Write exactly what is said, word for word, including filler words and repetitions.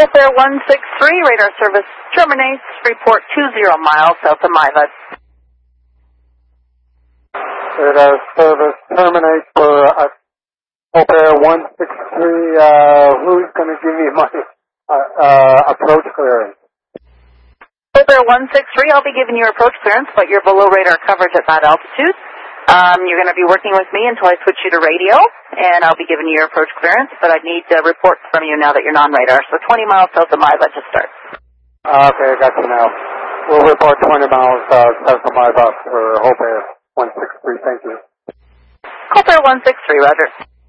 Hope Air one six three, radar service terminates, report two zero miles south of Milet. Radar service terminates for uh, Hope Air one six three, uh, who's going to give me my uh, uh, approach clearance? Hope Air one six three, I'll be giving you approach clearance, but you're below radar coverage at that altitude. Um, you're going to be working with me until I switch you to radio, and I'll be giving you your approach clearance, but I need uh, reports from you now that you're non-radar. So twenty miles south of Milet to start. Okay, I got you now. We'll report twenty miles uh, south of my bus for Hope Air one six three. Thank you. Hope Air one six three, roger.